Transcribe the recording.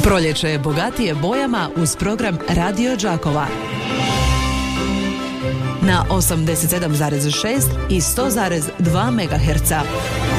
Proljeće je bogatije bojama uz program Radio Đakova. Na 87,6 i 100,2 MHz.